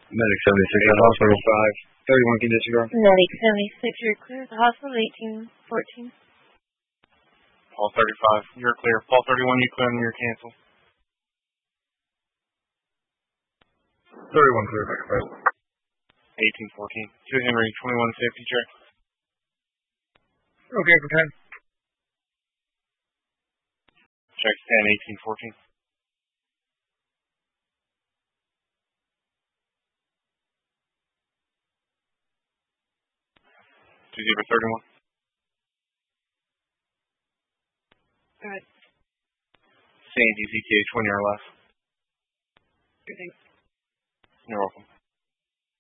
Medic 76 at hospital. 31 can disregard. Medic 76, you're clear. The hospital 1814. Paul 35, you're clear. Paul 31, you clear and you're canceled. 31 clear, back first. 1814. 2 Henry, 21 safety check. Okay, for 10. Check 10, 1814. 2031. Alright. Sandy, ZK 20 or less. Good, thanks. You're welcome.